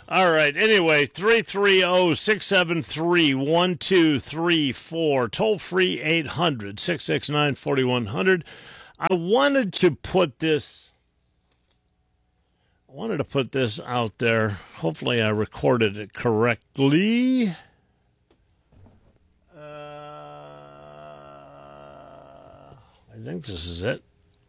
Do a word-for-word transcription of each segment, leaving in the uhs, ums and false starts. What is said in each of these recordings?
All right. Anyway, three three zero, six seven three, one two three four. Toll free eight hundred, six six nine, four one zero zero. I wanted to put this I wanted to put this out there. Hopefully I recorded it correctly. Uh, I think this is it.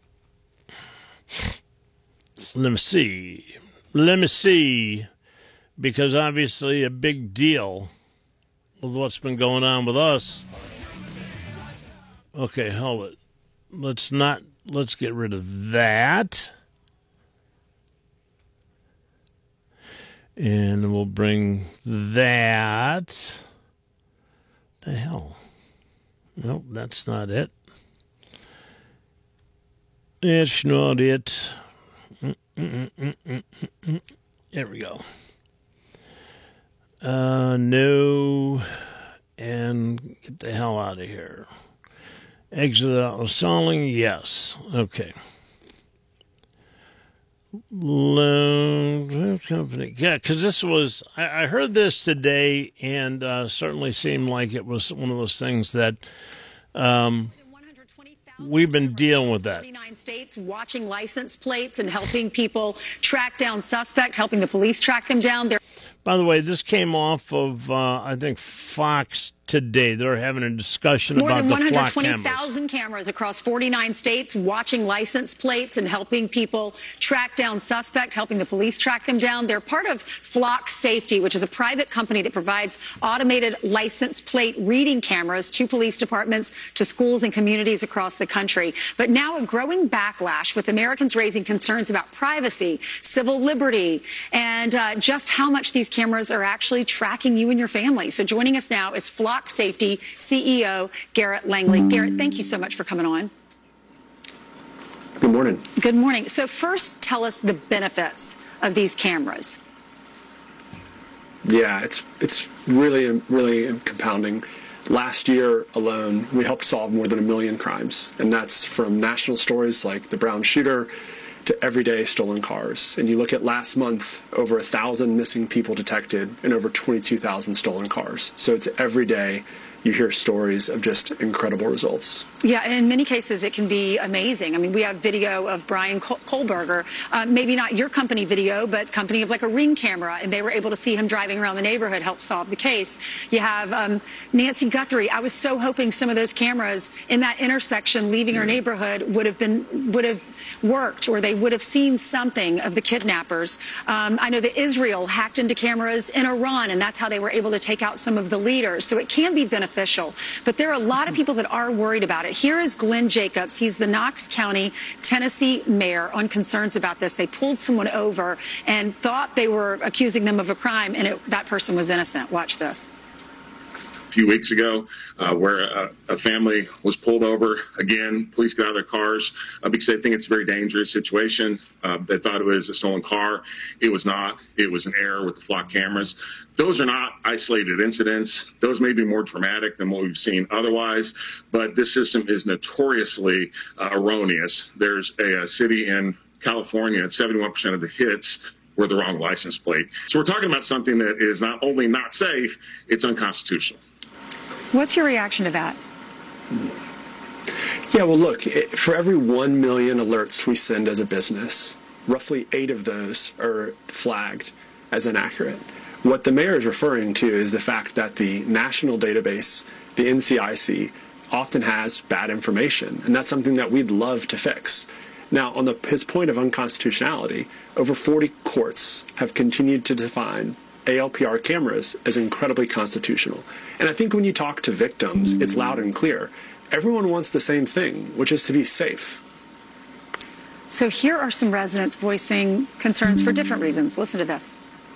Let me see. Let me see. Because obviously a big deal with what's been going on with us. Okay, hold it. Let's not, let's get rid of that. And we'll bring that. The hell? Nope, that's not it. It's not it. Mm-mm-mm-mm-mm-mm. There we go. Uh, no, and get the hell out of here. Exit out of stalling, yes. Okay. Company, yeah, because this was, I, I heard this today, and uh, certainly seemed like it was one of those things that um, we've been dealing with that. forty-nine states watching license plates and helping people track down suspect, helping the police track them down. They're By the way, this came off of, uh, I think, Fox today. They're having a discussion More about than the one hundred flock twenty cameras. thousand cameras across forty-nine states watching license plates and helping people track down suspect, helping the police track them down. They're part of Flock Safety, which is a private company that provides automated license plate reading cameras to police departments, to schools and communities across the country. But now a growing backlash with Americans raising concerns about privacy, civil liberty, and uh, just how much these cameras are actually tracking you and your family. So joining us now is Flock Safety C E O Garrett Langley. Garrett, thank you so much for coming on. Good morning. Good morning. So first, tell us the benefits of these cameras. Yeah, it's it's really, really compounding. Last year alone, we helped solve more than a million crimes, and that's from national stories like the Brown shooter to everyday stolen cars. And you look at last month, over a thousand missing people detected and over twenty-two thousand stolen cars. So it's every day you hear stories of just incredible results. Yeah, and in many cases it can be amazing. I mean, we have video of Brian Kol- Kohlberger, uh, maybe not your company video, but company of like a Ring camera, and they were able to see him driving around the neighborhood, help solve the case. You have um, Nancy Guthrie. I was so hoping some of those cameras in that intersection leaving her neighborhood would have been would have worked, or they would have seen something of the kidnappers. Um, I know that Israel hacked into cameras in Iran, and that's how they were able to take out some of the leaders. So it can be beneficial. But there are a lot of people that are worried about it. Here is Glenn Jacobs. He's the Knox County, Tennessee mayor, on concerns about this. They pulled someone over and thought they were accusing them of a crime, and it, that person was innocent. Watch this. A few weeks ago, uh, where a, a family was pulled over. Again, police got out of their cars uh, because they think it's a very dangerous situation. Uh, they thought it was a stolen car. It was not. It was an error with the Flock cameras. Those are not isolated incidents. Those may be more dramatic than what we've seen otherwise, but this system is notoriously uh, erroneous. There's a, a city in California, at seventy-one percent of the hits were the wrong license plate. So we're talking about something that is not only not safe, it's unconstitutional. What's your reaction to that? Yeah, well, look, for every one million alerts we send as a business, roughly eight of those are flagged as inaccurate. What the mayor is referring to is the fact that the national database, the N C I C, often has bad information, and that's something that we'd love to fix. Now, on the, his point of unconstitutionality, over forty courts have continued to define A L P R cameras as incredibly constitutional. And I think when you talk to victims, it's loud and clear. Everyone wants the same thing, which is to be safe. So here are some residents voicing concerns for different reasons. Listen to this.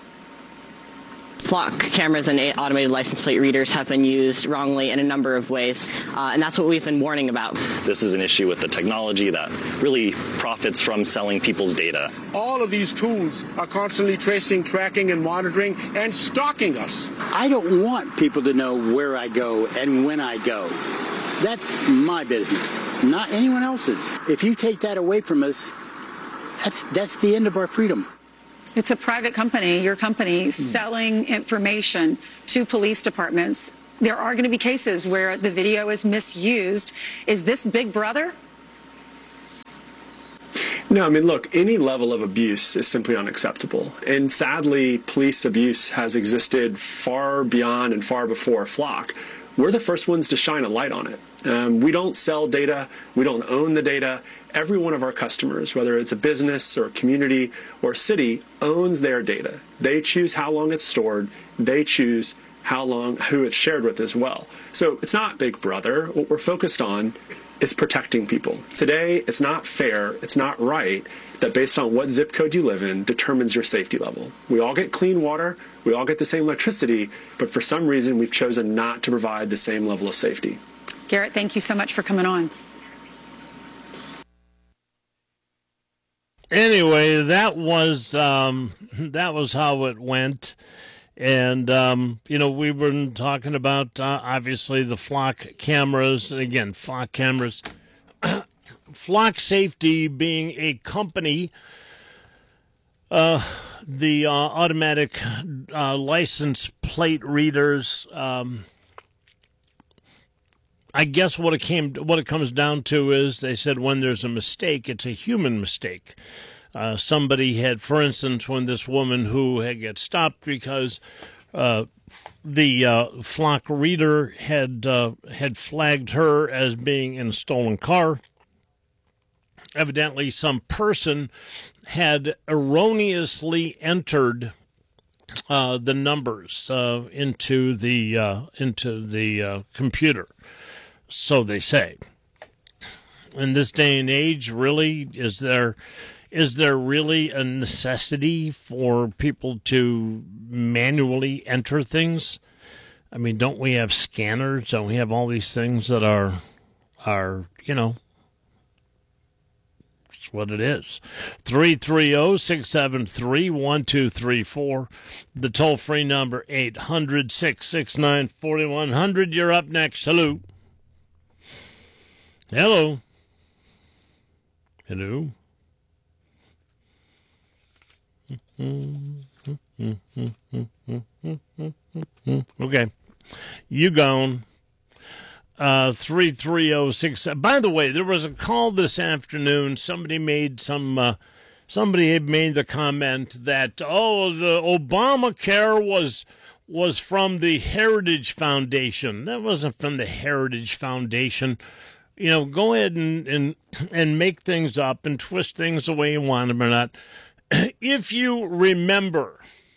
Flock cameras and automated license plate readers have been used wrongly in a number of ways, uh, and that's what we've been warning about. This is an issue with the technology that really profits from selling people's data. All of these tools are constantly tracing, tracking, and monitoring and stalking us. I don't want people to know where I go and when I go. That's my business, not anyone else's. If you take that away from us, that's that's the end of our freedom. It's a private company, your company, selling information to police departments. There are going to be cases where the video is misused. Is this Big Brother? No, I mean, look, any level of abuse is simply unacceptable. And sadly, police abuse has existed far beyond and far before Flock. We're the first ones to shine a light on it. Um, we don't sell data. We don't own the data. Every one of our customers, whether it's a business or a community or a city, owns their data. They choose how long it's stored. They choose how long, who it's shared with as well. So it's not Big Brother. What we're focused on is protecting people. Today, it's not fair, it's not right that based on what zip code you live in determines your safety level. We all get clean water, we all get the same electricity, but for some reason we've chosen not to provide the same level of safety. Garrett, thank you so much for coming on. Anyway, that was um, that was how it went. And, um, you know, we were talking about, uh, obviously, the Flock cameras. And again, Flock cameras. Flock Safety being a company, uh, the uh, automatic uh, license plate readers, um, I guess what it came, what it comes down to is they said when there's a mistake, it's a human mistake. Uh, somebody had, for instance, when this woman who had get stopped because uh, the uh, Flock reader had uh, had flagged her as being in a stolen car. Evidently, some person had erroneously entered uh, the numbers uh, into the uh, into the uh, computer. So they say. In this day and age, really, is there is there really a necessity for people to manually enter things? I mean, don't we have scanners? Don't we have all these things that are are, you know, it's what it is. three three zero, six seven three, one two three four. The toll-free number, eight hundred, six six nine, four one zero zero. You're up next. Hello. Hello. Hello. Okay. You gone. Uh, three three zero six. By the way, there was a call this afternoon. Somebody made some, uh, somebody had made the comment that, oh, the Obamacare was, was from the Heritage Foundation. That wasn't from the Heritage Foundation. You know, go ahead and, and, and make things up and twist things the way you want them or not. If you remember,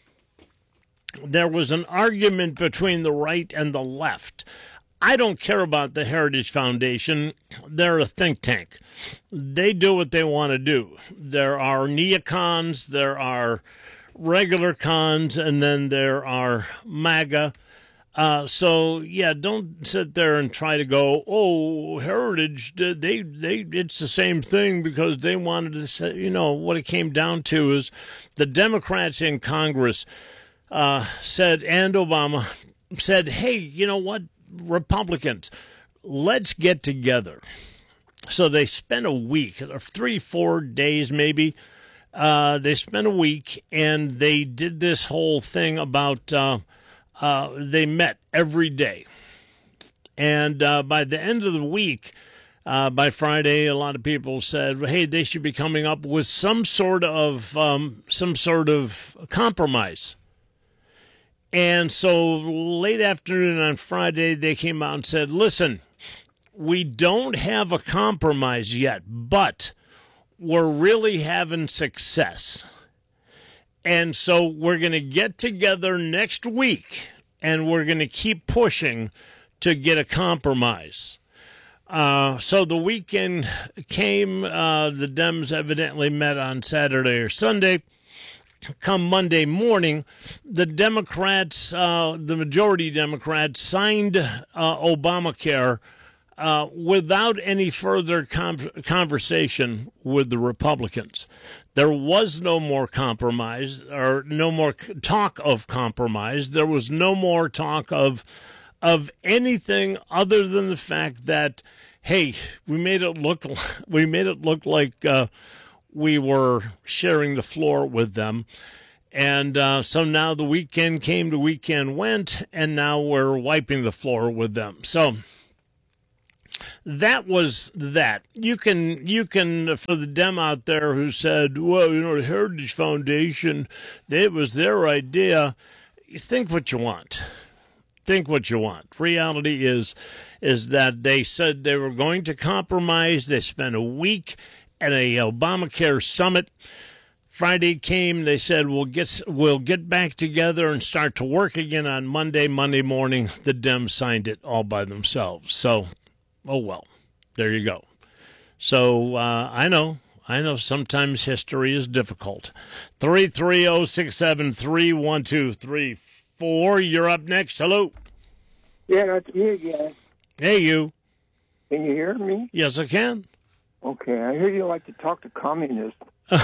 there was an argument between the right and the left. I don't care about the Heritage Foundation. They're a think tank. They do what they want to do. There are neocons, there are regular cons, and then there are MAGA. Uh, so, yeah, don't sit there and try to go, oh, Heritage, they, they, it's the same thing because they wanted to say, you know, what it came down to is the Democrats in Congress uh, said, and Obama said, hey, you know what, Republicans, let's get together. So they spent a week, three, four days maybe. Uh, they spent a week and they did this whole thing about, uh, Uh, they met every day. And uh, by the end of the week, uh, by Friday, a lot of people said, hey, they should be coming up with some sort of um, some sort of compromise. And so late afternoon on Friday, they came out and said, listen, we don't have a compromise yet, but we're really having success. And so we're going to get together next week, and we're going to keep pushing to get a compromise. Uh, so the weekend came. Uh, the Dems evidently met on Saturday or Sunday. Come Monday morning, the Democrats, uh, the majority Democrats, signed uh, Obamacare uh, without any further con- conversation with the Republicans. There was no more compromise, or no more talk of compromise. There was no more talk of of anything other than the fact that, hey, we made it look we made it look like uh, we were sharing the floor with them, And uh, so now the weekend came, the weekend went, and now we're wiping the floor with them. So that was that. You can, you can, for the Dem out there who said, well, you know, the Heritage Foundation, it was their idea. You think what you want. Think what you want. Reality is, is that they said they were going to compromise. They spent a week at a Obamacare summit. Friday came. They said we'll get we'll get back together and start to work again on Monday. Monday morning, the Dems signed it all by themselves. So, oh well, there you go. So uh, I know, I know. Sometimes history is difficult. Three three zero six seven three one two three four. You're up next. Hello. Yeah, that's me again. Hey, you. Can you hear me? Yes, I can. Okay, I hear you like to talk to communists.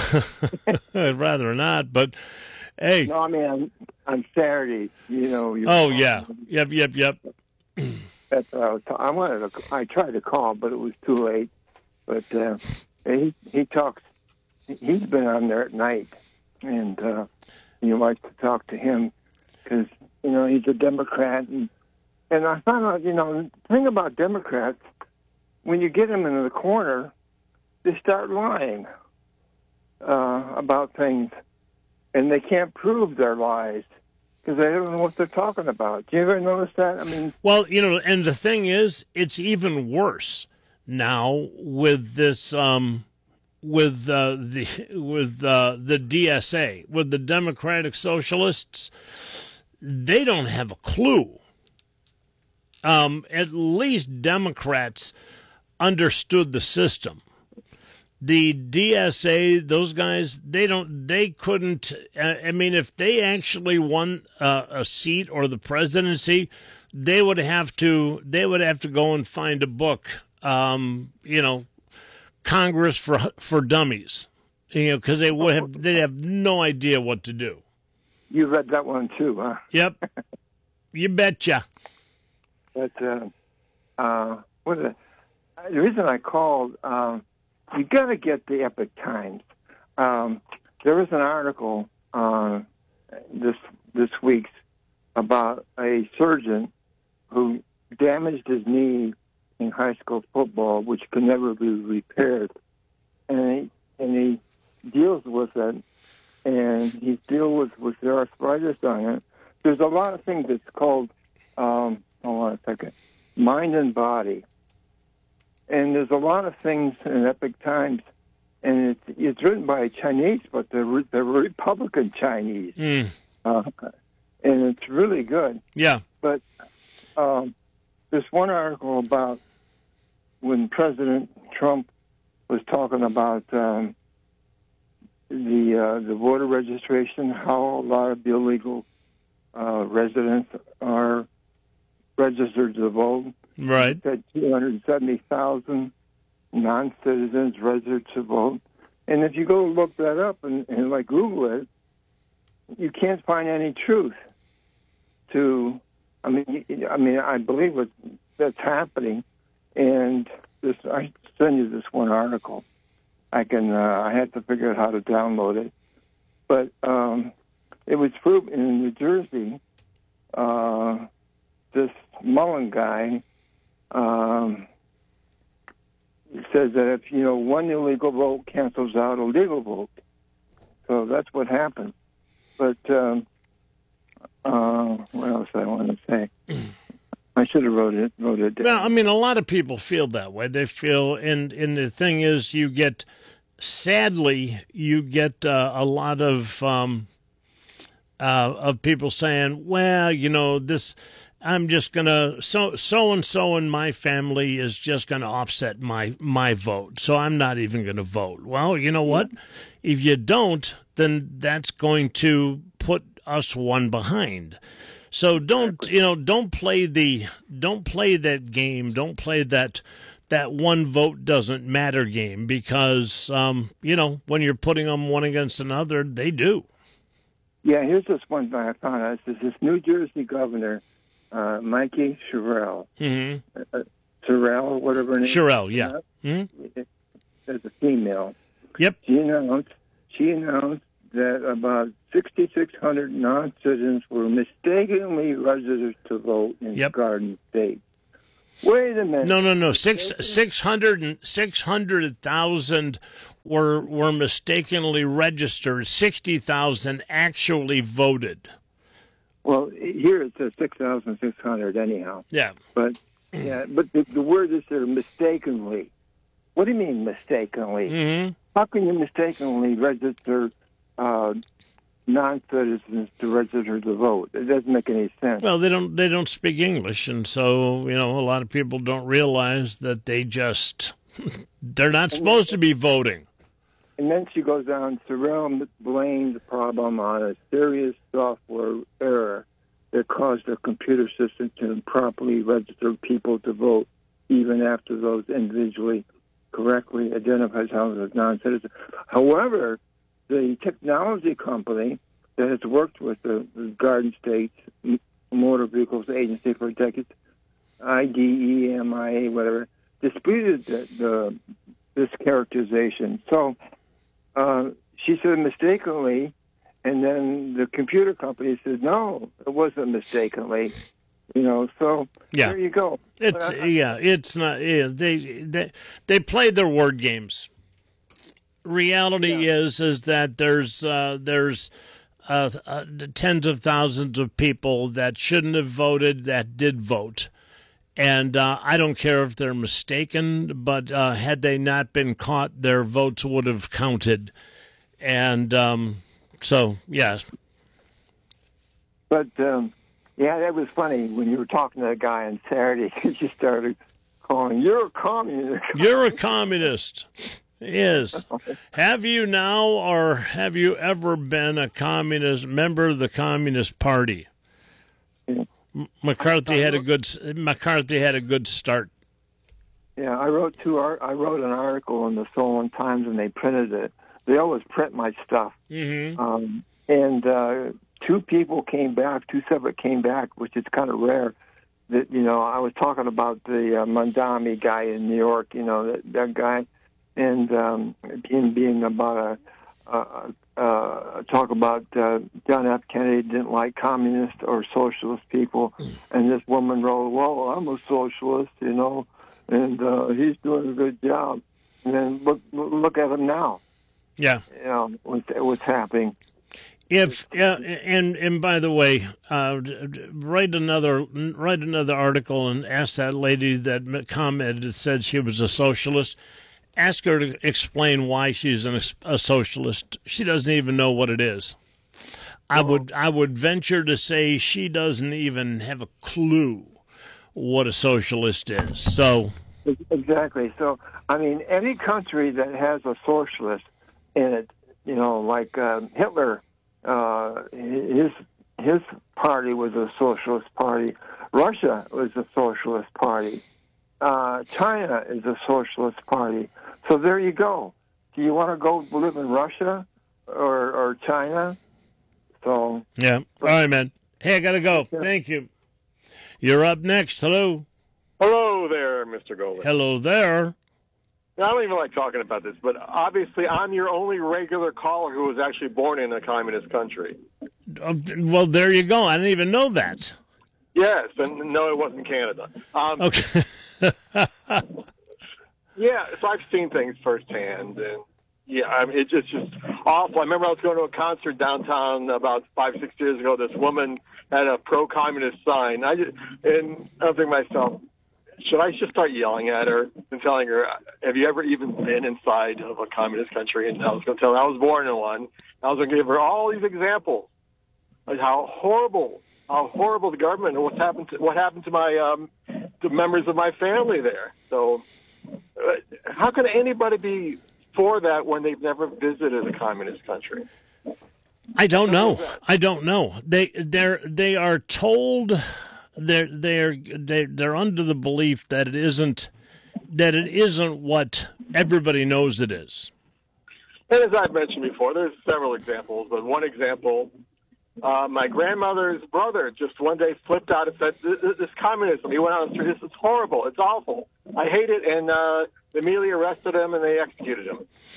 I'd rather not, but hey. No, I mean, on, on Saturday, you know. You oh, yeah. Yep, yep, yep. That's what I was ta- I wanted to, I tried to call, but it was too late. But uh, he he talks, he's been on there at night, and uh, you like to talk to him because, you know, he's a Democrat. And, and I found out, you know, the thing about Democrats, when you get them into the corner, they start lying uh, about things, and they can't prove their lies because they don't know what they're talking about. Do you ever notice that? I mean, well, you know, and the thing is, it's even worse now with this, um, with uh, the with uh, the D S A, with the Democratic Socialists. They don't have a clue. Um, at least Democrats understood the system. The D S A, those guys, they don't, they couldn't, uh, I mean, if they actually won uh, a seat or the presidency, they would have to, they would have to go and find a book, um, you know, Congress for for Dummies, you know, because they would have, they'd have no idea what to do. You read that one too, huh? Yep. You betcha. But, uh, uh, what the, the reason I called, um, you got to get the Epoch Times. Um, there was an article uh, this this week's about a surgeon who damaged his knee in high school football, which could never be repaired, and he, and he deals with it, and he deals with, with the arthritis on it. There's a lot of things that's called, um, hold on a second, mind and body. And there's a lot of things in Epoch Times, and it's, it's written by Chinese, but they're, they're Republican Chinese. Mm. Uh, and it's really good. Yeah. But um, there's one article about when President Trump was talking about um, the uh, the voter registration, how a lot of illegal uh, residents are registered to vote. Right. He said two hundred seventy thousand non-citizens registered to vote. And if you go look that up and, and like Google it, you can't find any truth to, I mean, I mean, I believe it, that's happening. And this, I send you this one article. I can, uh, I had to figure out how to download it. But um, it was proven in New Jersey, uh, this Mullen guy, Um, it says that if, you know, one illegal vote cancels out a legal vote. So that's what happened. But um, uh, what else I want to say? I should have wrote it, wrote it down. Well, I mean, a lot of people feel that way. They feel, and, and the thing is, you get, sadly, you get uh, a lot of, um, uh, of people saying, well, you know, this... I'm just going to, so, so-and-so in my family is just going to offset my, my vote, so I'm not even going to vote. Well, you know what? If you don't, then that's going to put us one behind. So don't, you know, don't play the, don't play that game. Don't play that, that one vote doesn't matter game because, um, you know, when you're putting them one against another, they do. Yeah, here's this one thing I found out. It's this New Jersey governor, Uh, Mikey Sherrill, mm-hmm. uh, Sherrill, whatever her name. Sherrill, yeah. Mm-hmm. As a female. Yep. She announced. She announced that about sixty-six hundred non-citizens were mistakenly registered to vote in Yep. Garden State. Wait a minute. No, no, no. Six six hundred and six hundred thousand were were mistakenly registered. Sixty thousand actually voted. Well, here it says six thousand six hundred anyhow. Yeah. But yeah, but the, the word is there mistakenly. What do you mean mistakenly? Mm-hmm. How can you mistakenly register uh, non-citizens to register to vote? It doesn't make any sense. Well, they don't they don't speak English, and so you know a lot of people don't realize that they just they're not supposed to be voting. And then she goes on, Sorrell blamed the problem on a serious software error that caused the computer system to improperly register people to vote, even after those individually correctly identified themselves as non-citizens. However, the technology company that has worked with the, the Garden State Motor Vehicles Agency for decades, I D E M I A, whatever, disputed the, the, this characterization. So uh, she said mistakenly, and then the computer company said, no, it wasn't mistakenly. You know, so Yeah. there you go. It's But I- yeah, it's not. Yeah, they they they played their word games. Reality is is that there's uh, there's uh, uh, tens of thousands of people that shouldn't have voted that did vote, and uh, I don't care if they're mistaken, but uh, had they not been caught, their votes would have counted, and um, so yes. But, um, yeah, that was funny when you were talking to that guy on Saturday because you started calling, you're a communist. You're a communist. Yes. Have you now, or have you ever been a communist member of the Communist Party? M- McCarthy had a good McCarthy had a good start. Yeah, I wrote two. Art, I wrote an article in the Solon Times, and they printed it. They always print my stuff. Mm-hmm. Um, and uh, two people came back, two separate came back, which is kind of rare. That you know, I was talking about the uh, Mondami guy in New York. You know, that, that guy. And um, him being about a, uh, uh, talk about uh, John F. Kennedy didn't like communist or socialist people, and this woman wrote, "Well, I'm a socialist, you know, and uh, he's doing a good job." And then look, look at him now. Yeah, you know what's, what's happening. If yeah, and and by the way, uh, write another write another article and ask that lady that commented that said she was a socialist. Ask her to explain why she's an, a socialist. She doesn't even know what it is. I would I would venture to say she doesn't even have a clue what a socialist is. So exactly. So I mean, any country that has a socialist in it, you know, like uh, Hitler, uh, his his party was a socialist party. Russia was a socialist party. Uh, China is a socialist party. So there you go. Do you want to go live in Russia or, or China? So yeah. All right, man. Hey, I got to go. Thank you. You're up next. Hello. Hello there, Mister Goldman. Hello there. Now, I don't even like talking about this, but obviously I'm your only regular caller who was actually born in a communist country. Uh, well, there you go. I didn't even know that. Yes, and no, it wasn't Canada. Um, okay. Yeah, so I've seen things firsthand, and yeah, I mean, it's just, just awful. I remember I was going to a concert downtown about five, six years ago. This woman had a pro-communist sign. I just, and I'm thinking to myself, should I just start yelling at her and telling her, have you ever even been inside of a communist country? And I was going to tell her I was born in one. I was going to give her all these examples of how horrible, how horrible the government and what's happened to, what happened to my um, to members of my family there. So uh, how can anybody be for that when they've never visited a communist country? I don't know. I don't know. They they're they are told they're they're they they're under the belief that it isn't that it isn't what everybody knows it is. And as I've mentioned before, there's several examples, but one example, uh, my grandmother's brother just one day flipped out and said, this, this communism, he went on the street, this is horrible, it's awful, I hate it, and uh, they immediately arrested him and they executed him.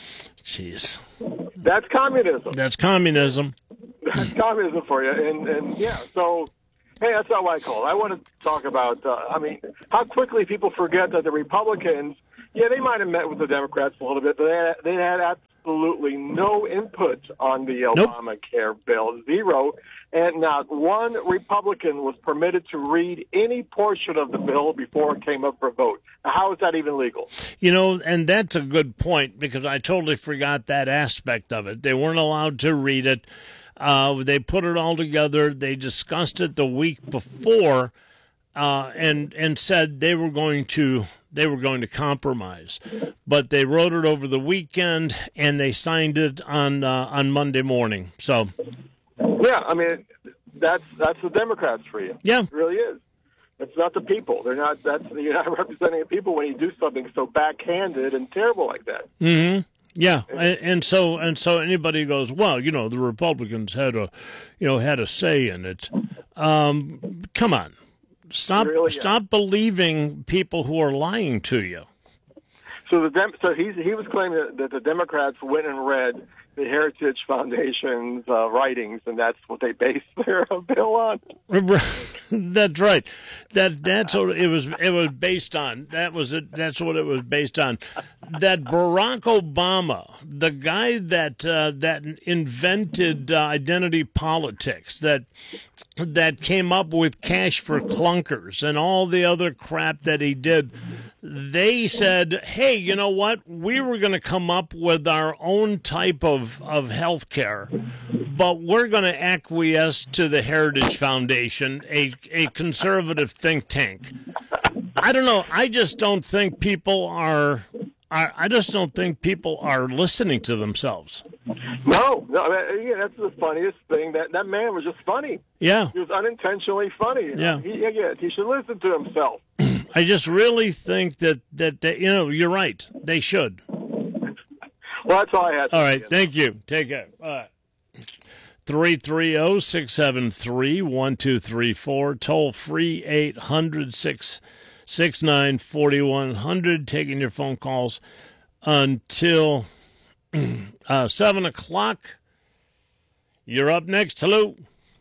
Jeez. That's communism. That's communism. That's communism for you. And, and yeah, so, hey, that's not what I call it. I want to talk about, uh, I mean, how quickly people forget that the Republicans, yeah, they might have met with the Democrats a little bit, but they had, they had absolutely no input on the Nope. Obamacare bill, zero. And not one Republican was permitted to read any portion of the bill before it came up for a vote. Now, how is that even legal? You know, and that's a good point because I totally forgot that aspect of it. They weren't allowed to read it. Uh, they put it all together. They discussed it the week before, uh, and and said they were going to they were going to compromise, but they wrote it over the weekend and they signed it on uh, on Monday morning. So, yeah, I mean, that's that's the Democrats for you. Yeah, it really is. It's not the people. They're not. That's you're not representing the people when you do something so backhanded and terrible like that. Mm-hmm. Yeah, and, and so and so anybody goes, well, you know, the Republicans had a, you know, had a say in it. Um, come on, stop, Really, yeah. stop believing people who are lying to you. So the Dem- so he's he was claiming that, that the Democrats went and read the Heritage Foundation's uh, writings, and that's what they based their bill on. That's right. That that's what it was. It was based on. That was it. That's what it was based on. That Barack Obama, the guy that uh, that invented uh, identity politics, that that came up with cash for clunkers and all the other crap that he did. They said, "Hey, you know what? We were going to come up with our own type of of health care, but we're going to acquiesce to the Heritage Foundation, a a conservative think tank." I don't know. I just don't think people are. are I just don't think people are listening to themselves. No, no, I mean, yeah, that's the funniest thing. That that man was just funny. Yeah, he was unintentionally funny. Yeah, he, yeah, he should listen to himself. I just really think that that, that you know you're right. They should. Well, that's all I had. All right, thank you. Take care. All right. three three zero, six seven three, one two three four. Toll free eight hundred, six six nine, four one zero zero. Taking your phone calls until uh, seven o'clock. You're up next. Hello.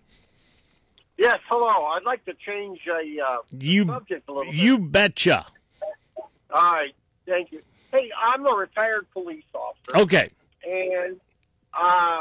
Yes, hello. I'd like to change a uh, you, subject a little bit. You betcha. All right, thank you. Hey, I'm a retired police officer. Okay. And uh,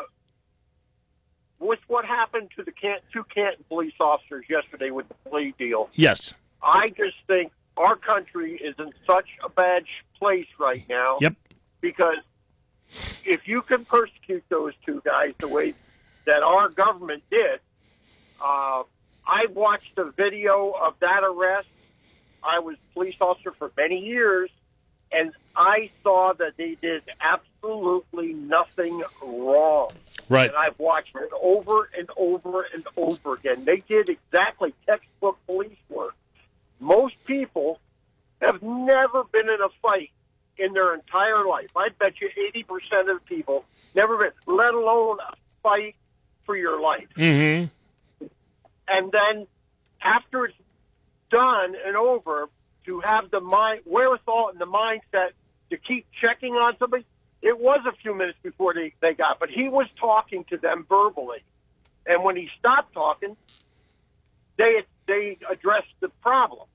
with what happened to the Can- two Canton police officers yesterday with the plea deal, Yes. I just think our country is in such a bad place right now. Yep. Because if you can persecute those two guys the way that our government did, uh, I watched a video of that arrest. I was a police officer for many years, and I saw that they did absolutely nothing wrong. Right. And I've watched it over and over and over again. They did exactly textbook police work. Most people have never been in a fight in their entire life. I bet you eighty percent of the people never been, let alone a fight for your life. Mm-hmm. And then after it's done and over, to have the mind wherewithal and the mindset to keep checking on somebody. It was a few minutes before they, they got, but he was talking to them verbally. And when he stopped talking, they they addressed the problem.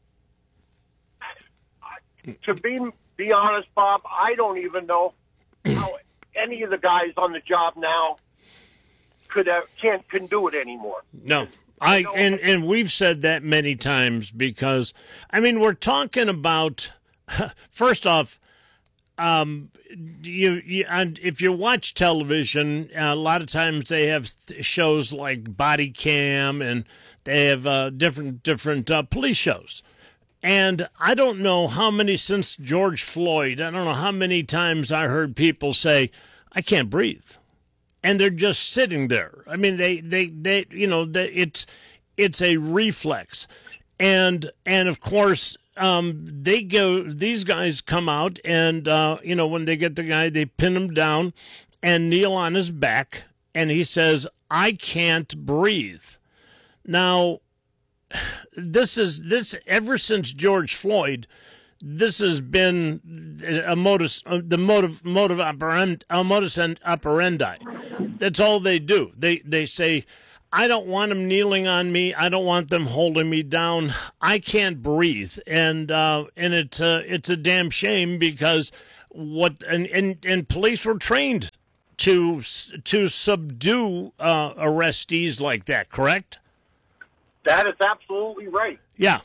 To be be honest, Bob, I don't even know how any of the guys on the job now could have, can't can do it anymore. No. I and, and we've said that many times because, I mean, we're talking about, first off, um, you, you and if you watch television, a lot of times they have shows like Body Cam and they have uh, different different uh, police shows. And I don't know how many since George Floyd, I don't know how many times I heard people say, I can't breathe. And they're just sitting there. I mean, they, they, they you know, they, it's it's a reflex, and and of course, um, they go. These guys come out, and uh, you know, when they get the guy, they pin him down, and kneel on his back, and he says, "I can't breathe." Now, this is this ever since George Floyd. this has been a modus, the motive, motive operandi, a modus operandi. That's all they do. They they say, I don't want them kneeling on me. I don't want them holding me down. I can't breathe, and uh, and it's a, it's a damn shame because what and, and, and police were trained to to subdue uh, arrestees like that. Correct? That is absolutely right. Yeah.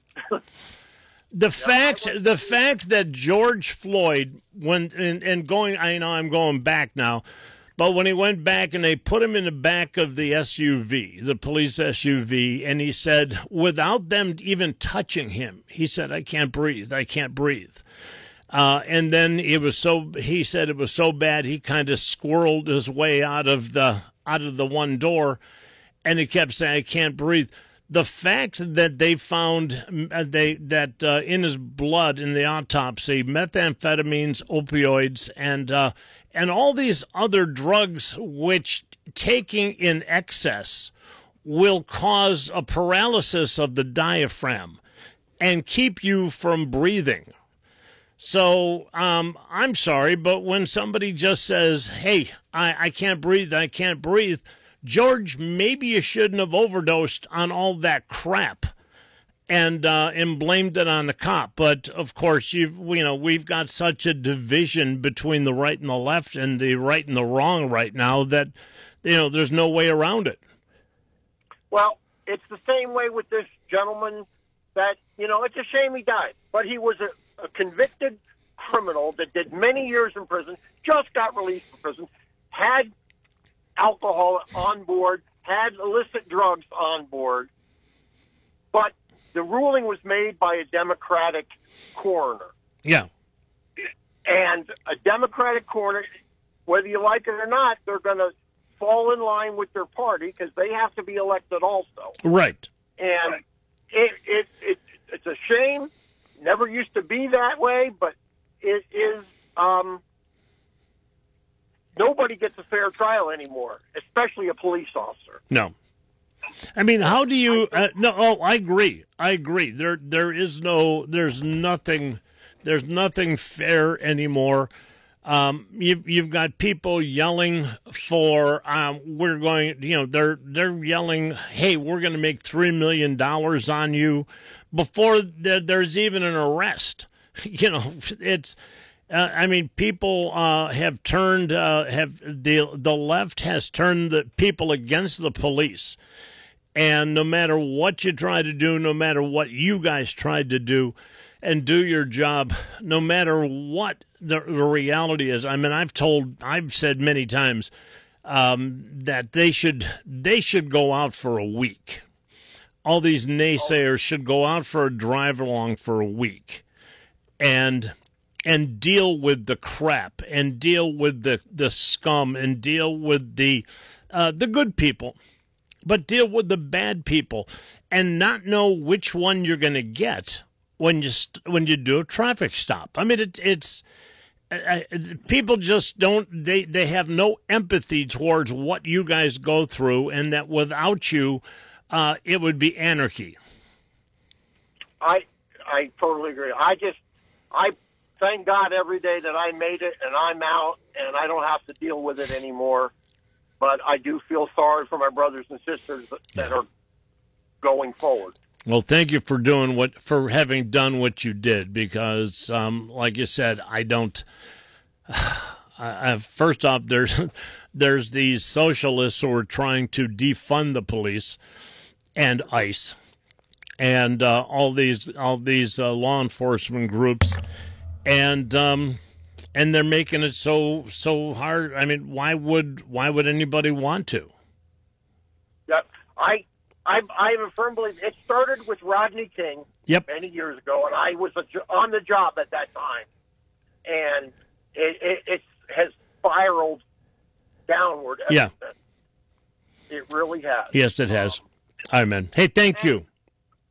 The fact, the fact that George Floyd, when and, and going, I know I'm going back now, but when he went back and they put him in the back of the S U V, the police S U V, and he said, without them even touching him, he said, I can't breathe, I can't breathe. Uh, and then it was so, he said it was so bad, he kind of squirreled his way out of the out of the one door, and he kept saying, I can't breathe. The fact that they found uh, they that uh, in his blood in the autopsy methamphetamines, opioids, and uh, and all these other drugs, which taking in excess will cause a paralysis of the diaphragm and keep you from breathing. So um, I'm sorry, but when somebody just says, "Hey, I, I can't breathe, I can't breathe," George, maybe you shouldn't have overdosed on all that crap and uh, and blamed it on the cop. But, of course, you've, you know, we've got such a division between the right and the left and the right and the wrong right now that, you know, there's no way around it. Well, it's the same way with this gentleman that, you know, it's a shame he died. But he was a, a convicted criminal that did many years in prison, just got released from prison, had alcohol on board, had illicit drugs on board, but the ruling was made by a Democratic coroner. Yeah. And a Democratic coroner, whether you like it or not, they're going to fall in line with their party because they have to be elected also. Right. And it, it, it it's a shame. Never used to be that way, but it is... Um, Nobody gets a fair trial anymore, especially a police officer. No. I mean, how do you uh, no oh, I agree. I agree. There there is no there's nothing there's nothing fair anymore. Um you you've got people yelling for um we're going you know they're they're yelling, "Hey, we're going to make three million dollars on you," before there, there's even an arrest. You know, it's Uh, I mean, people uh, have turned, uh, have the the left has turned the people against the police. And no matter what you try to do, no matter what you guys tried to do and do your job, no matter what the, the reality is, I mean, I've told, I've said many times um, that they should they should go out for a week. All these naysayers should go out for a drive along for a week. And... and deal with the crap and deal with the, the scum and deal with the uh, the good people, but deal with the bad people and not know which one you're going to get when you st- when you do a traffic stop. I mean, it, it's uh, people just don't they, they have no empathy towards what you guys go through, and that without you, uh, it would be anarchy. I I totally agree. I just I. Thank God every day that I made it and I'm out and I don't have to deal with it anymore. But I do feel sorry for my brothers and sisters that, that are going forward. Well, thank you for doing what, for having done what you did, because, um, like you said, I don't. I, I, first off, there's there's these socialists who are trying to defund the police and ICE and uh, all these all these uh, law enforcement groups. And um, and they're making it so so hard. I mean, why would why would anybody want to? Yeah, I I I am a firm believer. It started with Rodney King yep. many years ago, and I was a, on the job at that time, and it, it, it has spiraled downward. Yeah, since. It really has. Yes, it has. Um, Amen. Hey, thank you.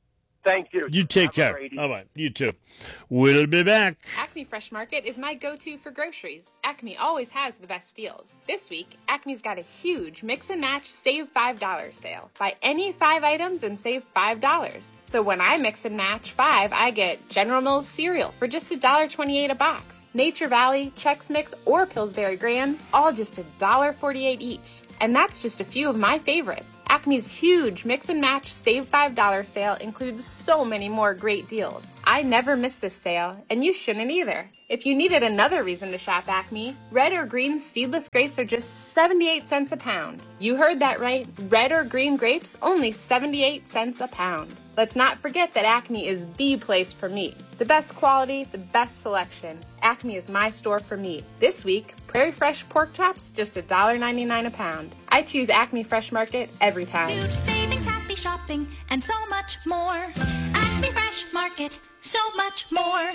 Thank you. You take Have a care. great evening. All right. You too. We'll be back. Acme Fresh Market is my go-to for groceries. Acme always has the best deals. This week, Acme's got a huge mix and match save five dollars sale. Buy any five items and save five dollars. So when I mix and match five, I get General Mills cereal for just one dollar and twenty-eight cents a box. Nature Valley, Chex Mix, or Pillsbury Grands, all just one dollar and forty-eight cents each. And that's just a few of my favorites. Acme's huge mix and match save five dollars sale includes so many more great deals. I never miss this sale, and you shouldn't either. If you needed another reason to shop Acme, red or green seedless grapes are just seventy-eight cents a pound. You heard that right. Red or green grapes, only seventy-eight cents a pound. Let's not forget that Acme is the place for meat. The best quality, the best selection. Acme is my store for meat. This week, Prairie Fresh pork chops, just one dollar and ninety-nine cents a pound. I choose Acme Fresh Market every time. Huge savings, happy shopping, and so much more. Acme Fresh Market, so much more.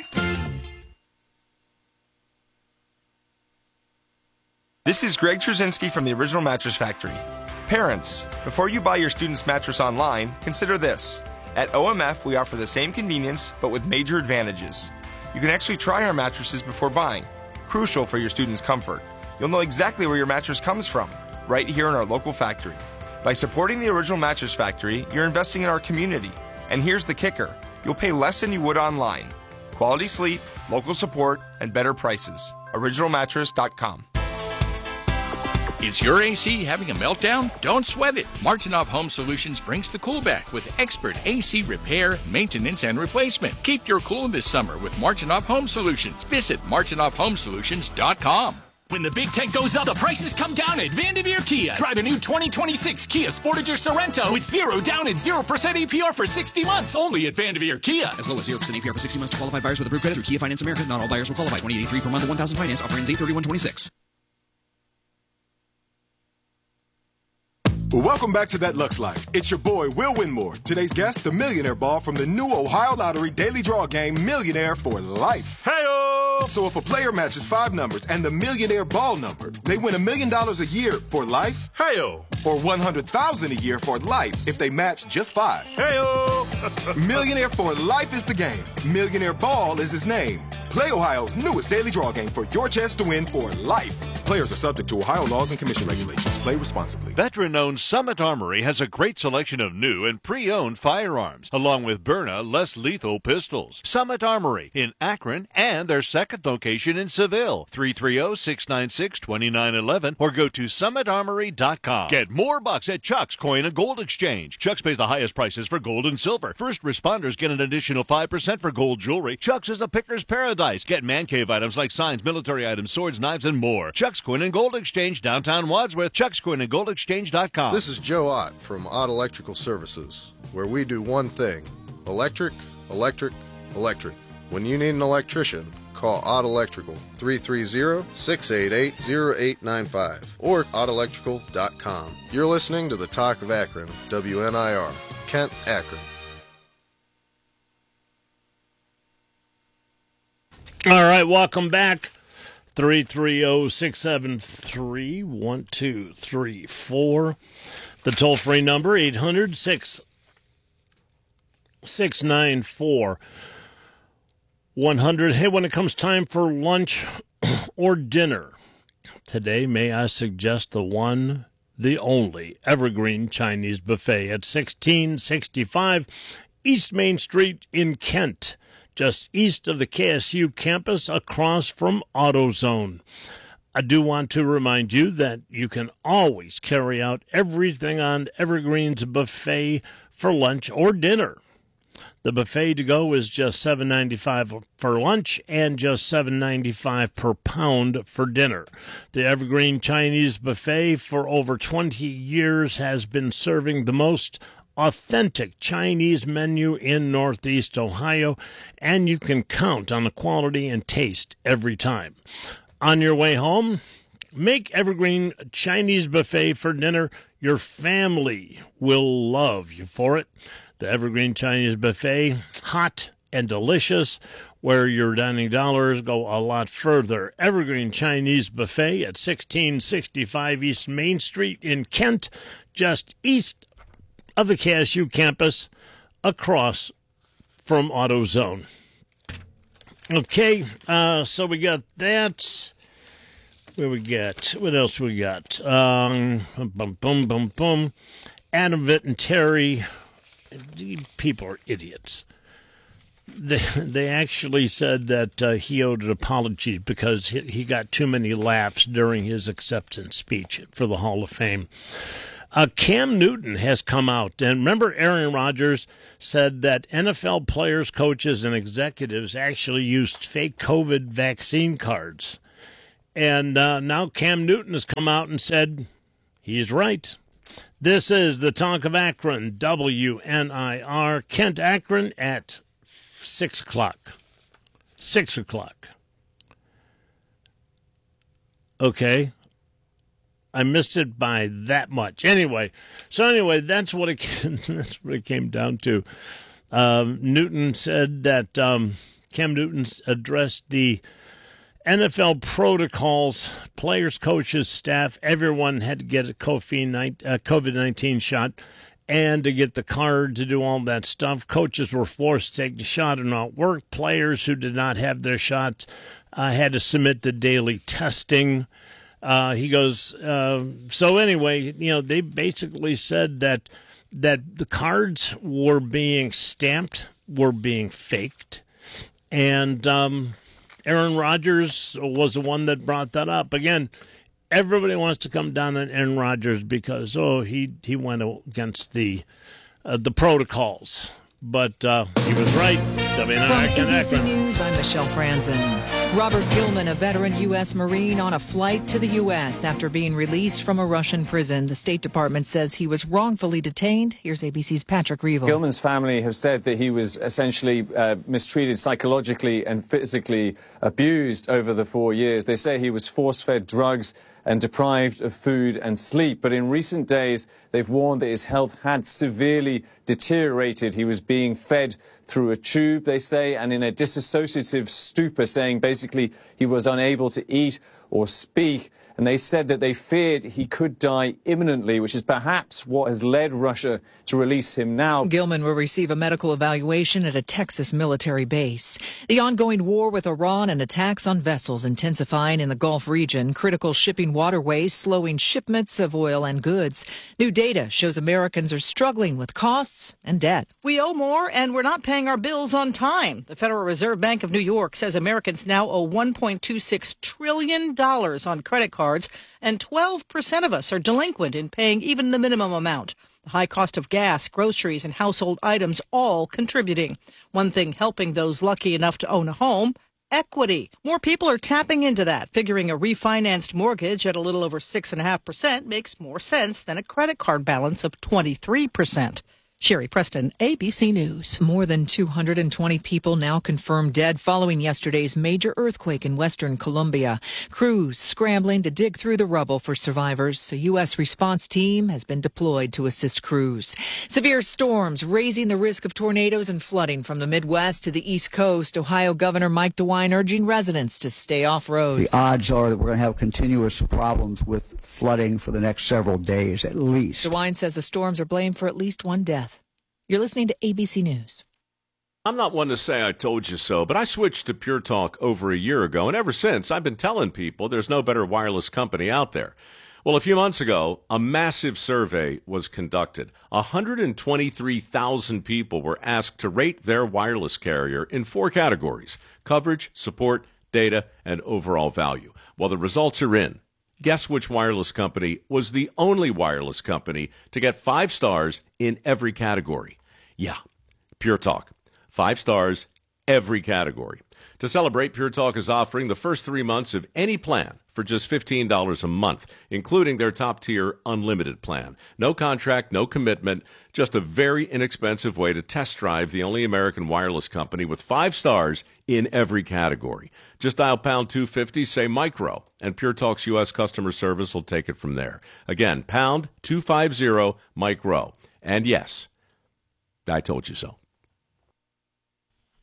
This is Greg Trzynski from the Original Mattress Factory. Parents, before you buy your student's mattress online, consider this. At O M F, we offer the same convenience, but with major advantages. You can actually try our mattresses before buying, crucial for your student's comfort. You'll know exactly where your mattress comes from, right here in our local factory. By supporting the Original Mattress Factory, you're investing in our community. And here's the kicker. You'll pay less than you would online. Quality sleep, local support, and better prices. original mattress dot com. Is your A C having a meltdown? Don't sweat it. Martinoff Home Solutions brings the cool back with expert A C repair, maintenance, and replacement. Keep your cool this summer with Martinoff Home Solutions. Visit martinoff home solutions dot com. When the big tank goes up, the prices come down at Vanderveer Kia. Try the new twenty twenty-six Kia Sportage or Sorento with zero down and zero percent A P R for sixty months only at Vanderveer Kia. As low as zero percent A P R for sixty months to qualified buyers with approved credit through Kia Finance America. Not all buyers will qualify. twenty eighty-three per month and one thousand finance. Offer ends eight thirty-one twenty-six. Welcome back to That Lux Life. It's your boy, Will Winmore. Today's guest, the Millionaire Ball from the new Ohio Lottery Daily Draw game, Millionaire for Life. Hey-o! So if a player matches five numbers and the Millionaire Ball number, they win a million dollars a year for life. Hey-o! Or one hundred thousand dollars a year for life if they match just five. Hey-o! Millionaire for Life is the game. Millionaire Ball is his name. Play Ohio's newest daily draw game for your chance to win for life. Players are subject to Ohio laws and commission regulations. Play responsibly. Veteran-owned Summit Armory has a great selection of new and pre-owned firearms, along with Byrna less lethal pistols. Summit Armory in Akron and their second location in Seville. three three zero, six nine six, two nine one one or go to summit armory dot com. Get more bucks at Chuck's Coin and Gold Exchange. Chuck's pays the highest prices for gold and silver. First responders get an additional five percent for gold jewelry. Chuck's is a picker's paradise. Get man cave items like signs, military items, swords, knives, and more. Chuck's Coin and Gold Exchange, downtown Wadsworth. Chuck's Coin and Gold Exchange dot com. This is Joe Ott from Ott Electrical Services, where we do one thing: electric, electric, electric. When you need an electrician, call Ott Electrical, three three zero, six eight eight, zero eight nine five or ott electrical dot com. You're listening to the Talk of Akron, W N I R, Kent, Akron. All right, welcome back. three three zero, six seven three, one two three four. The toll-free number, eight hundred, six nine four, one hundred. Hey, when it comes time for lunch or dinner, today may I suggest the one, the only, Evergreen Chinese Buffet at sixteen sixty-five East Main Street in Kent, just east of the K S U campus across from AutoZone. I do want to remind you that you can always carry out everything on Evergreen's buffet for lunch or dinner. The buffet to go is just seven ninety-five for lunch and just seven ninety-five per pound for dinner. The Evergreen Chinese Buffet for over twenty years has been serving the most authentic Chinese menu in Northeast Ohio, and you can count on the quality and taste every time. On your way home, make Evergreen Chinese Buffet for dinner. Your family will love you for it. The Evergreen Chinese Buffet, hot and delicious, where your dining dollars go a lot further. Evergreen Chinese Buffet at sixteen sixty-five East Main Street in Kent, just east of the K S U campus, across from AutoZone. Okay, uh, so we got that. Where we got? What else we got? Um, boom, boom, boom, boom. Adam Vinatieri. People are idiots. They, they actually said that uh, he owed an apology because he, he got too many laughs during his acceptance speech for the Hall of Fame. Uh, Cam Newton has come out, and remember Aaron Rodgers said that N F L players, coaches, and executives actually used fake COVID vaccine cards. And uh, now Cam Newton has come out and said he's right. This is the Talk of Akron, W N I R, Kent Akron at six o'clock. Six o'clock. Okay. I missed it by that much. Anyway, so anyway, that's what it that's what it came down to. Um, Newton said that um, Cam Newton addressed the N F L protocols, players, coaches, staff, everyone had to get a COVID nineteen shot and to get the card to do all that stuff. Coaches were forced to take the shot and not work. Players who did not have their shots uh, had to submit to daily testing. Uh, he goes, uh, so anyway, you know, they basically said that that the cards were being stamped, were being faked, and um, Aaron Rodgers was the one that brought that up. Again, everybody wants to come down on Aaron Rodgers because, oh, he, he went against the uh, the protocols. But uh, he was right. From A B C News, I'm Michelle Franzen. Robert Gilman, a veteran U S Marine on a flight to the U S after being released from a Russian prison. The State Department says he was wrongfully detained. Here's A B C's Patrick Reevell. Gilman's family have said that he was essentially uh, mistreated psychologically and physically abused over the four years. They say he was force-fed drugs and deprived of food and sleep. But in recent days, they've warned that his health had severely deteriorated. He was being fed through a tube, they say, and in a dissociative stupor, saying basically he was unable to eat or speak. And they said that they feared he could die imminently, which is perhaps what has led Russia to release him now. Gilman will receive a medical evaluation at a Texas military base. The ongoing war with Iran and attacks on vessels intensifying in the Gulf region, critical shipping waterways slowing shipments of oil and goods. New data shows Americans are struggling with costs and debt. We owe more and we're not paying our bills on time. The Federal Reserve Bank of New York says Americans now owe one point two six trillion dollars on credit cards. Cards, and twelve percent of us are delinquent in paying even the minimum amount. The high cost of gas, groceries, and household items all contributing. One thing helping those lucky enough to own a home, equity. More people are tapping into that, figuring a refinanced mortgage at a little over six point five percent makes more sense than a credit card balance of twenty-three percent. Sherry Preston, A B C News. More than two hundred twenty people now confirmed dead following yesterday's major earthquake in western Colombia. Crews scrambling to dig through the rubble for survivors. A U S response team has been deployed to assist crews. Severe storms raising the risk of tornadoes and flooding from the Midwest to the East Coast. Ohio Governor Mike DeWine urging residents to stay off roads. The odds are that we're going to have continuous problems with flooding for the next several days at least. DeWine says the storms are blamed for at least one death. You're listening to A B C News. I'm not one to say I told you so, but I switched to Pure Talk over a year ago, and ever since, I've been telling people there's no better wireless company out there. Well, a few months ago, a massive survey was conducted. one hundred twenty-three thousand people were asked to rate their wireless carrier in four categories: coverage, support, data, and overall value. Well, the results are in. Guess which wireless company was the only wireless company to get five stars in every category? Yeah, Pure Talk. Five stars, every category. To celebrate, Pure Talk is offering the first three months of any plan for just fifteen dollars a month, including their top-tier unlimited plan. No contract, no commitment, just a very inexpensive way to test drive the only American wireless company with five stars in every category. Just dial pound two fifty, say micro, and Pure Talk's U S customer service will take it from there. Again, pound two fifty, micro. And yes, I told you so.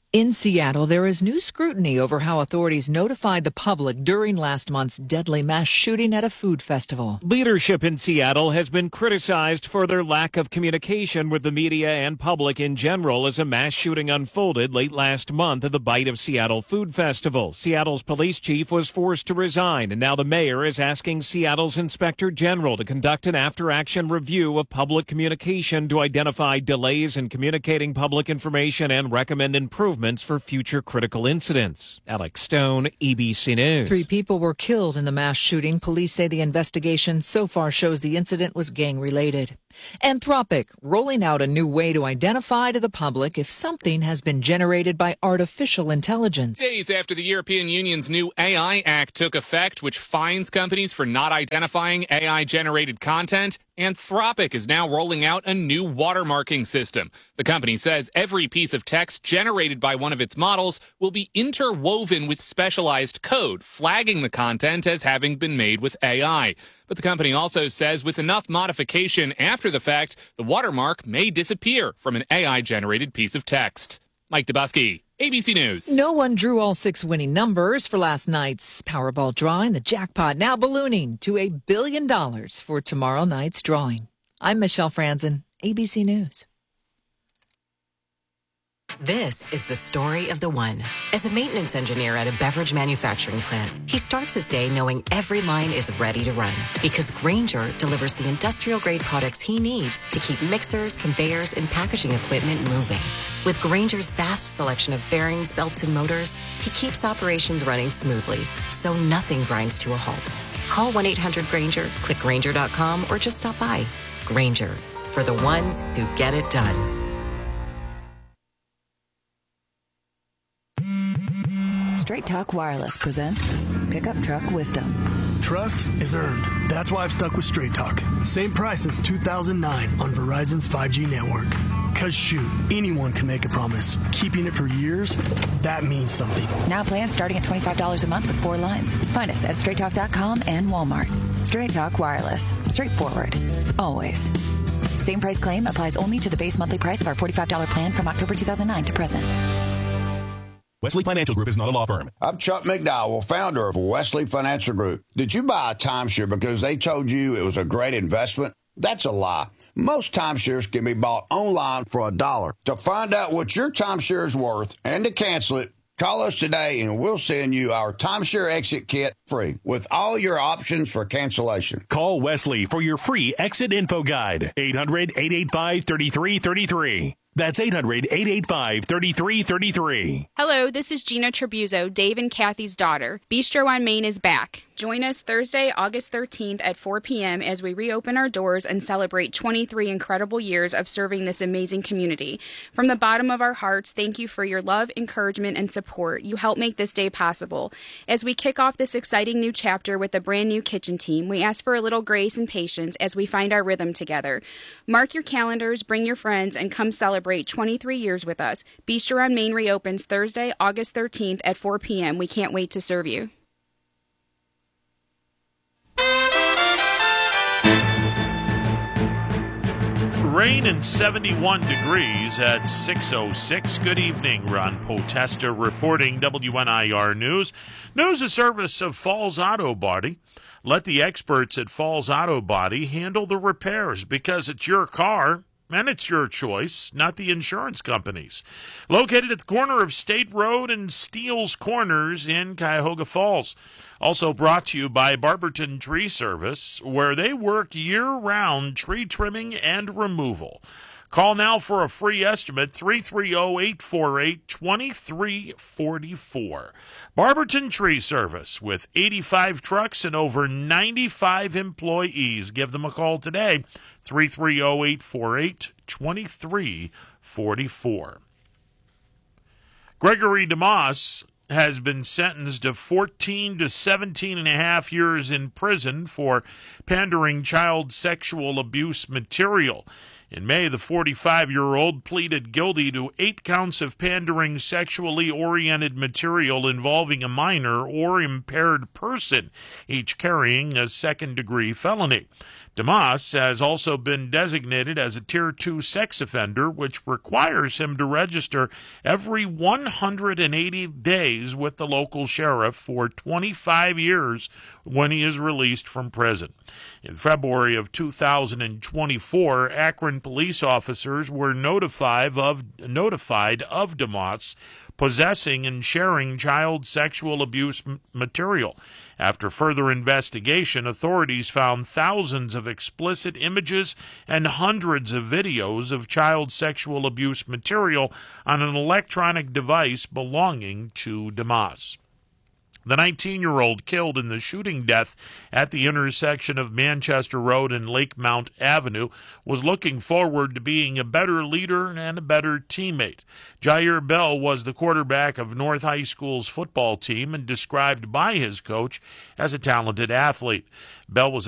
In Seattle, there is new scrutiny over how authorities notified the public during last month's deadly mass shooting at a food festival. Leadership in Seattle has been criticized for their lack of communication with the media and public in general as a mass shooting unfolded late last month at the Bite of Seattle Food Festival. Seattle's police chief was forced to resign, and now the mayor is asking Seattle's inspector general to conduct an after-action review of public communication to identify delays in communicating public information and recommend improvements for future critical incidents. Alex Stone, A B C News. Three people were killed in the mass shooting. Police say the investigation so far shows the incident was gang-related. Anthropic, rolling out a new way to identify to the public if something has been generated by artificial intelligence. Days after the European Union's new A I Act took effect, which fines companies for not identifying A I-generated content, Anthropic is now rolling out a new watermarking system. The company says every piece of text generated by one of its models will be interwoven with specialized code, flagging the content as having been made with A I. But the company also says with enough modification after the fact, the watermark may disappear from an A I-generated piece of text. Mike Dubusky, A B C News. No one drew all six winning numbers for last night's Powerball drawing. The jackpot now ballooning to a billion dollars for tomorrow night's drawing. I'm Michelle Franzen, A B C News. This is the story of the one. As a maintenance engineer at a beverage manufacturing plant, he starts his day knowing every line is ready to run because Grainger delivers the industrial-grade products he needs to keep mixers, conveyors, and packaging equipment moving. With Grainger's vast selection of bearings, belts, and motors, he keeps operations running smoothly, so nothing grinds to a halt. Call one eight hundred Grainger, click Grainger dot com, or just stop by. Grainger, for the ones who get it done. Straight Talk Wireless presents Pickup Truck Wisdom. Trust is earned. That's why I've stuck with Straight Talk. Same price since two thousand nine on Verizon's five G network. Cause shoot, anyone can make a promise. Keeping it for years, that means something. Now plans starting at twenty-five dollars a month with four lines. Find us at straight talk dot com and Walmart. Straight Talk Wireless. Straightforward. Always. Same price claim applies only to the base monthly price of our forty-five dollars plan from October two thousand nine to present. Wesley Financial Group is not a law firm. I'm Chuck McDowell, founder of Wesley Financial Group. Did you buy a timeshare because they told you it was a great investment? That's a lie. Most timeshares can be bought online for a dollar. To find out what your timeshare is worth and to cancel it, call us today and we'll send you our timeshare exit kit free with all your options for cancellation. Call Wesley for your free exit info guide. eight hundred, eight eight five, three three three three. That's eight hundred, eight eight five, three three three three. Hello, this is Gina Tribuzzo, Dave and Kathy's daughter. Bistro on Main is back. Join us Thursday, August thirteenth at four p.m. as we reopen our doors and celebrate twenty-three incredible years of serving this amazing community. From the bottom of our hearts, thank you for your love, encouragement, and support. You help make this day possible. As we kick off this exciting new chapter with a brand new kitchen team, we ask for a little grace and patience as we find our rhythm together. Mark your calendars, bring your friends, and come celebrate twenty-three years with us. Bistro on Main reopens Thursday, August thirteenth at four p.m. We can't wait to serve you. Rain and seventy-one degrees at six oh six. Good evening. Ron Potesta reporting W N I R News. News a service of Falls Auto Body. Let the experts at Falls Auto Body handle the repairs because it's your car and it's your choice, not the insurance companies. Located at the corner of State Road and Steele's Corners in Cuyahoga Falls. Also brought to you by Barberton Tree Service, where they work year-round tree trimming and removal. Call now for a free estimate, three three zero, eight four eight, two three four four. Barberton Tree Service, with eighty-five trucks and over ninety-five employees. Give them a call today, three three zero, eight four eight, two three four four. Gregory DeMoss has been sentenced to fourteen to seventeen and a half years in prison for pandering child sexual abuse material. In May, the forty-five-year-old pleaded guilty to eight counts of pandering sexually oriented material involving a minor or impaired person, each carrying a second-degree felony. DeMoss has also been designated as a Tier two sex offender, which requires him to register every one hundred eighty days with the local sheriff for twenty-five years when he is released from prison. In February of two thousand twenty-four, Akron police officers were notified of, notified of DeMoss possessing and sharing child sexual abuse m- material. After further investigation, authorities found thousands of explicit images and hundreds of videos of child sexual abuse material on an electronic device belonging to DeMoss. The nineteen-year-old killed in the shooting death at the intersection of Manchester Road and Lake Mount Avenue was looking forward to being a better leader and a better teammate. Jair Bell was the quarterback of North High School's football team and described by his coach as a talented athlete. Bell was